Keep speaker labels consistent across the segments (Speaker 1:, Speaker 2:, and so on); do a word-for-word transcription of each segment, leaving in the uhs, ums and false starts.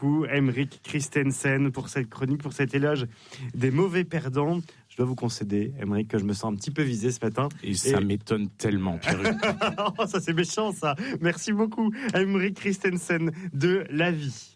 Speaker 1: beaucoup, Aymeric Christensen, pour cette chronique, pour cet éloge des mauvais perdants. Je dois vous concéder, Aymeric, que je me sens un petit peu visé ce matin.
Speaker 2: Et ça
Speaker 1: Et...
Speaker 2: m'étonne tellement, Pierre.
Speaker 1: Oh, ça c'est méchant, ça. Merci beaucoup, Aymeric Christensen de La Vie.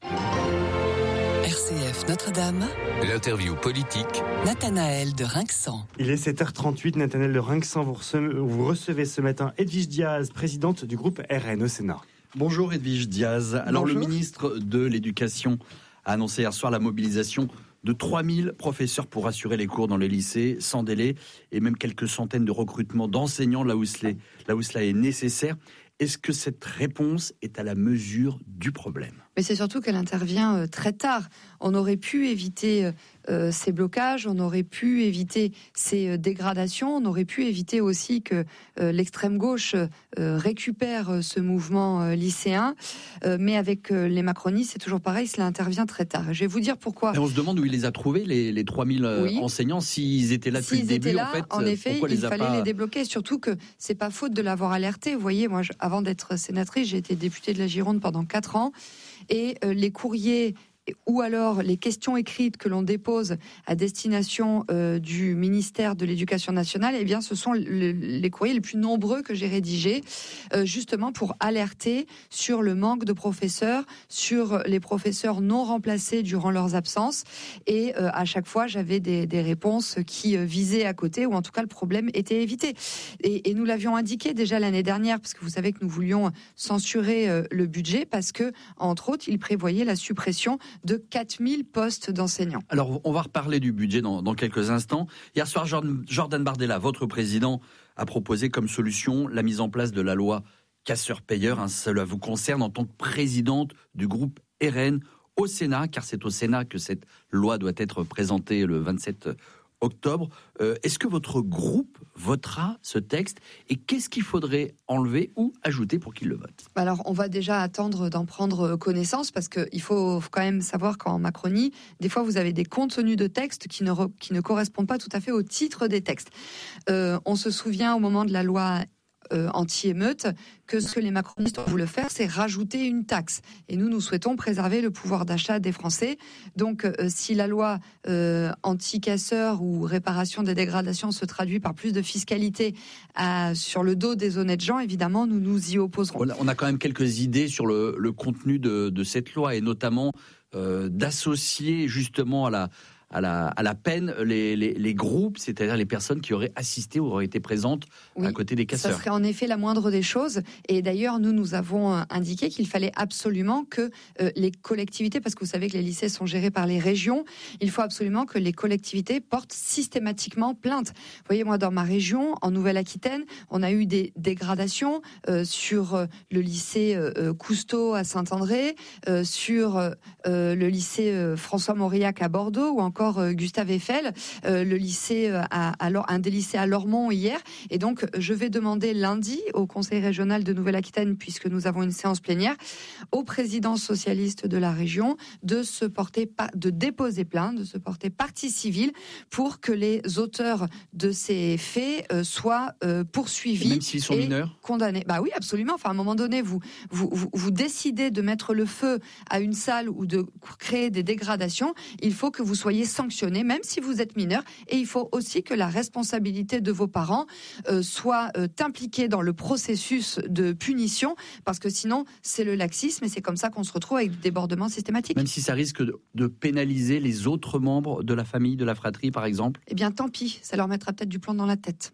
Speaker 3: R C F Notre-Dame.
Speaker 4: L'interview politique.
Speaker 3: Nathanaël de Rinxan.
Speaker 1: Il est sept heures trente-huit, Nathanaël de Rinxan, vous recevez, vous recevez ce matin Edwige Diaz, présidente du groupe R N au Sénat.
Speaker 5: Bonjour Edwige Diaz. Alors Bonjour. Le ministre de l'Éducation a annoncé hier soir la mobilisation de trois mille professeurs pour assurer les cours dans les lycées sans délai et même quelques centaines de recrutements d'enseignants là où cela, là où cela est nécessaire. Est-ce que cette réponse est à la mesure du problème ?
Speaker 6: Mais c'est surtout qu'elle intervient euh, très tard. On aurait pu éviter euh, ces blocages, on aurait pu éviter ces euh, dégradations, on aurait pu éviter aussi que euh, l'extrême gauche euh, récupère euh, ce mouvement euh, lycéen. Euh, mais avec euh, les macronistes, c'est toujours pareil, cela intervient très tard. Je vais vous dire pourquoi.
Speaker 5: Et on se demande où il les a trouvés, les, les trois mille euh, oui. enseignants, s'ils étaient là depuis
Speaker 6: s'ils
Speaker 5: le début.
Speaker 6: Là,
Speaker 5: en fait,
Speaker 6: en effet, il
Speaker 5: les
Speaker 6: fallait
Speaker 5: pas...
Speaker 6: les débloquer. Surtout que c'est pas faute de l'avoir alerté. Vous voyez, moi, je, avant d'être sénatrice, j'ai été députée de la Gironde pendant quatre ans. Et euh, les courriers ou alors les questions écrites que l'on dépose à destination euh, du ministère de l'Éducation nationale, eh bien, ce sont le, les courriers les plus nombreux que j'ai rédigés, euh, justement pour alerter sur le manque de professeurs, sur les professeurs non remplacés durant leurs absences. Et euh, à chaque fois, j'avais des, des réponses qui euh, visaient à côté, ou en tout cas le problème était évité. Et, et nous l'avions indiqué déjà l'année dernière, parce que vous savez que nous voulions censurer euh, le budget, parce que, entre autres, il prévoyait la suppression de quatre mille postes d'enseignants.
Speaker 5: Alors, on va reparler du budget dans, dans quelques instants. Hier soir, Jordan Bardella, votre président, a proposé comme solution la mise en place de la loi casseur-payeur. Hein, cela vous concerne en tant que présidente du groupe R N au Sénat, car c'est au Sénat que cette loi doit être présentée le vingt-sept octobre. Euh, est-ce que votre groupe votera ce texte et qu'est-ce qu'il faudrait enlever ou ajouter pour qu'il le vote ?
Speaker 6: Alors, on va déjà attendre d'en prendre connaissance parce qu'il faut quand même savoir qu'en Macronie, des fois, vous avez des contenus de textes qui ne, re, qui ne correspondent pas tout à fait au titre des textes. Euh, on se souvient au moment de la loi Euh, anti-émeute, que ce que les macronistes ont voulu faire, c'est rajouter une taxe. Et nous, nous souhaitons préserver le pouvoir d'achat des Français. Donc, euh, si la loi euh, anti-casseurs ou réparation des dégradations se traduit par plus de fiscalité à, sur le dos des honnêtes gens, évidemment, nous nous y opposerons.
Speaker 5: On a, on a quand même quelques idées sur le, le contenu de, de cette loi, et notamment euh, d'associer justement à la À la, à la peine les, les, les groupes, c'est-à-dire les personnes qui auraient assisté ou auraient été présentes oui, à côté des casseurs.
Speaker 6: Ça serait en effet la moindre des choses. Et d'ailleurs, nous, nous avons indiqué qu'il fallait absolument que euh, les collectivités, parce que vous savez que les lycées sont gérés par les régions, il faut absolument que les collectivités portent systématiquement plainte. Vous voyez, moi, dans ma région, en Nouvelle-Aquitaine, on a eu des dégradations euh, sur euh, le lycée euh, Cousteau à Saint-André, euh, sur euh, le lycée euh, François-Mauriac à Bordeaux, ou encore Gustave Eiffel, euh, le lycée à, à, un des lycées à Lormont hier. Et donc, je vais demander lundi au Conseil régional de Nouvelle-Aquitaine, puisque nous avons une séance plénière, au président socialiste de la région de se porter, de déposer plainte, de se porter partie civile pour que les auteurs de ces faits euh, soient euh, poursuivis.
Speaker 5: Et même s'ils sont
Speaker 6: et
Speaker 5: mineurs ?
Speaker 6: Condamnés. Bah oui, absolument. Enfin, à un moment donné, vous, vous, vous, vous décidez de mettre le feu à une salle ou de créer des dégradations, il faut que vous soyez sanctionné, même si vous êtes mineur. Et il faut aussi que la responsabilité de vos parents euh, soit euh, impliquée dans le processus de punition, parce que sinon, c'est le laxisme et c'est comme ça qu'on se retrouve avec des débordements systématiques.
Speaker 5: Même si ça risque de, de pénaliser les autres membres de la famille, de la fratrie, par exemple ?
Speaker 6: Eh bien, tant pis, ça leur mettra peut-être du plomb dans la tête.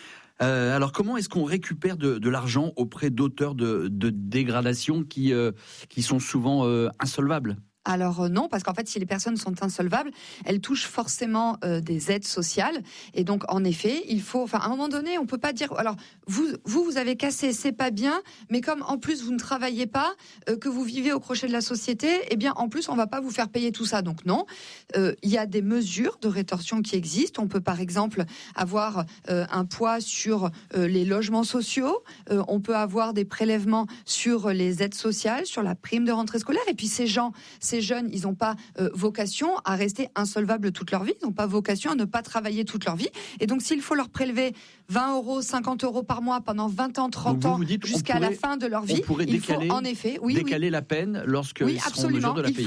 Speaker 5: Euh, alors, comment est-ce qu'on récupère de, de l'argent auprès d'auteurs de, de dégradations qui, euh, qui sont souvent euh, insolvables ?
Speaker 6: Alors non, parce qu'en fait, si les personnes sont insolvables, elles touchent forcément euh, des aides sociales. Et donc, en effet, il faut... Enfin, à un moment donné, on peut pas dire... Alors, vous, vous, vous avez cassé, c'est pas bien, mais comme en plus, vous ne travaillez pas, euh, que vous vivez au crochet de la société, eh bien, en plus, on va pas vous faire payer tout ça. Donc non, euh, il y a des mesures de rétorsion qui existent. On peut, par exemple, avoir euh, un poids sur euh, les logements sociaux. Euh, on peut avoir des prélèvements sur les aides sociales, sur la prime de rentrée scolaire. Et puis, ces gens... Ces ces jeunes, ils n'ont pas euh, vocation à rester insolvables toute leur vie, ils n'ont pas vocation à ne pas travailler toute leur vie. Et donc, s'il faut leur prélever vingt euros, cinquante euros par mois pendant vingt ans, trente
Speaker 5: vous
Speaker 6: ans,
Speaker 5: vous dites,
Speaker 6: jusqu'à
Speaker 5: pourrait,
Speaker 6: la fin de leur vie, il
Speaker 5: décaler,
Speaker 6: faut en effet, oui,
Speaker 5: décaler
Speaker 6: oui.
Speaker 5: la peine lorsqu'ils
Speaker 6: oui,
Speaker 5: seront en mesure de la payer.